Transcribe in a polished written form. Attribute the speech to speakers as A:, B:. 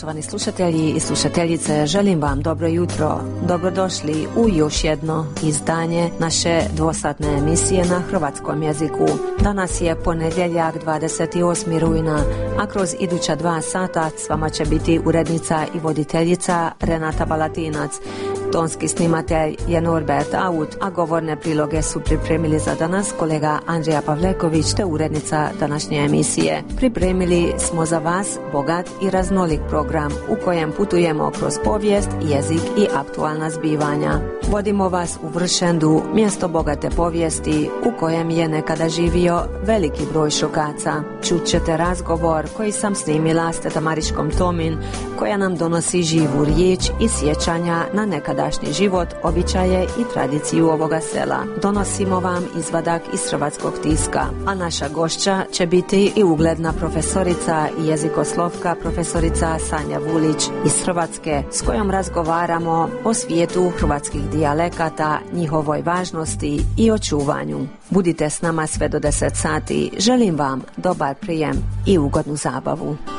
A: Poštovani slušatelji i slušateljice, želim vam dobro jutro. Dobrodošli u još jedno izdanje naše dvosatne emisije na hrvatskom jeziku. Danas je ponedjeljak 28. rujna, a kroz iduća 2 sata s vama će biti urednica i voditeljica Renata Balatinac. Tonski snimatelj je Norbert Aut, a govorne priloge su pripremili za danas kolega Andrija Pavleković te urednica današnje emisije. Pripremili smo za vas bogat i raznolik program u kojem putujemo kroz povijest, jezik i aktualna zbivanja. Vodimo vas u Vršendu, mjesto bogate povijesti u kojem je nekada živio veliki broj šokaca. Čut ćete razgovor koji sam snimila s teta Maričkom Tomin, koja nam donosi živu riječ i sjećanja na nekadašnji život, običaje i tradiciju ovoga sela. Donosimo vam izvadak iz hrvatskog tiska, a naša gošća će biti i ugledna profesorica i jezikoslovka profesorica Sanja Vulić iz Hrvatske, s kojom razgovaramo o svijetu hrvatskih dijalekata, njihovoj važnosti i očuvanju. Budite s nama sve do 10 sati. Želim vam dobar prijem i ugodnu zabavu.